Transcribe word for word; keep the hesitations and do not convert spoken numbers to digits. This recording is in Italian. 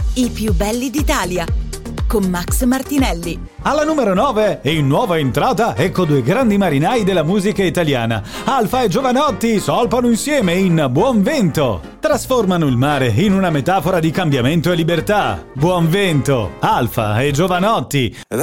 I più belli d'Italia, con Max Martinelli. Alla numero nove, in nuova entrata, ecco due grandi marinai della musica italiana. Alfa e Jovanotti solpano insieme in Buon Vento. Trasformano il mare in una metafora di cambiamento e libertà. Buon Vento, Alfa e Jovanotti.